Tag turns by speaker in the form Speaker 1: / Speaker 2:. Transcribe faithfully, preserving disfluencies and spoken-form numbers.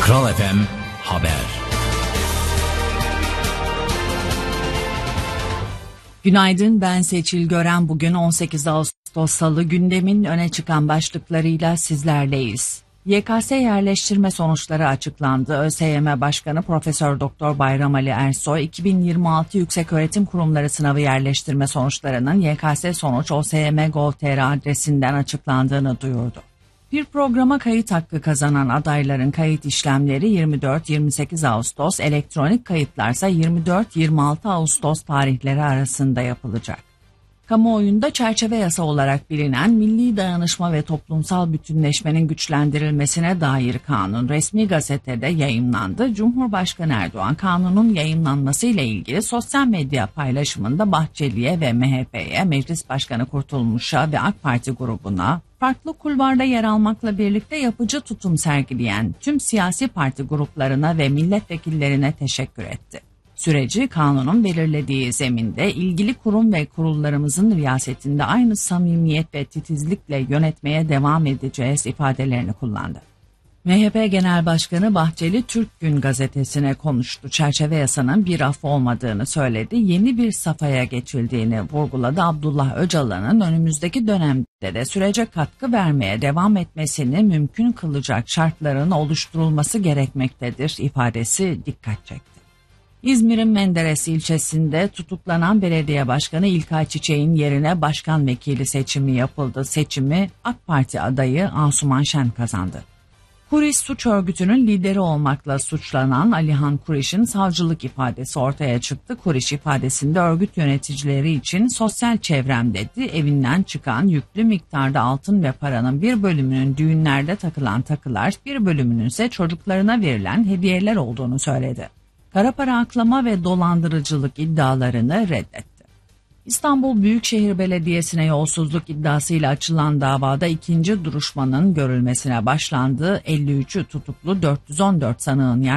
Speaker 1: Kral F M Haber.
Speaker 2: Günaydın, ben Seçil Gören. Bugün on sekiz Ağustos Salı, gündemin öne çıkan başlıklarıyla sizlerleyiz. Y K S yerleştirme sonuçları açıklandı. ÖSYM Başkanı Profesör Doktor Bayram Ali Ersoy, iki bin yirmi altı Yükseköğretim Kurumları sınavı yerleştirme sonuçlarının Y K S sonuç o s y m nokta gov nokta t r adresinden açıklandığını duyurdu. Bir programa kayıt hakkı kazanan adayların kayıt işlemleri yirmi dört yirmi sekiz Ağustos, elektronik kayıtlarsa yirmi dört yirmi altı Ağustos tarihleri arasında yapılacak. Kamuoyunda çerçeve yasa olarak bilinen Milli Dayanışma ve Toplumsal Bütünleşmenin güçlendirilmesine dair kanun resmi gazetede yayımlandı. Cumhurbaşkanı Erdoğan kanunun yayımlanmasıyla ilgili sosyal medya paylaşımında Bahçeli'ye ve M H P'ye, Meclis Başkanı Kurtulmuş'a ve AK Parti grubuna, farklı kulvarda yer almakla birlikte yapıcı tutum sergileyen tüm siyasi parti gruplarına ve milletvekillerine teşekkür etti. Süreci kanunun belirlediği zeminde ilgili kurum ve kurullarımızın riyasetinde aynı samimiyet ve titizlikle yönetmeye devam edeceğiz ifadelerini kullandı. M H P Genel Başkanı Bahçeli Türk Gün gazetesine konuştu. Çerçeve yasanın bir af olmadığını söyledi. Yeni bir safhaya geçildiğini vurguladı. Abdullah Öcalan'ın önümüzdeki dönemde de sürece katkı vermeye devam etmesini mümkün kılacak şartların oluşturulması gerekmektedir ifadesi dikkat çekti. İzmir'in Menderes ilçesinde tutuklanan belediye başkanı İlkay Çiçek'in yerine başkan vekili seçimi yapıldı. Seçimi AK Parti adayı Asuman Şen kazandı. Kuriş suç örgütünün lideri olmakla suçlanan Alihan Kuriş'in savcılık ifadesi ortaya çıktı. Kuriş ifadesinde örgüt yöneticileri için sosyal çevrem dedi, evinden çıkan yüklü miktarda altın ve paranın bir bölümünün düğünlerde takılan takılar, bir bölümünün ise çocuklarına verilen hediyeler olduğunu söyledi. Kara para aklama ve dolandırıcılık iddialarını reddetti. İstanbul Büyükşehir Belediyesi'ne yolsuzluk iddiasıyla açılan davada ikinci duruşmanın görülmesine başlandı. elli üçü tutuklu, dört yüz on dört sanığın